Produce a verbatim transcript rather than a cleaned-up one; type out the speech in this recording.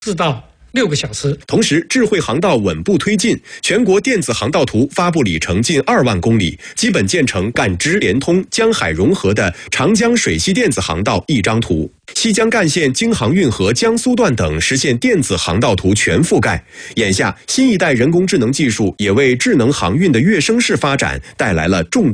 四到六个小时。 同时，智慧航道稳步推进，全国电子航道图发布里程近二万公里，基本建成干支连通、江海融合的长江水系电子航道一张图。西江干线京杭运河江苏段等实现电子航道图全覆盖。眼下，新一代人工智能技术也为智能航运的跃升式发展带来了重大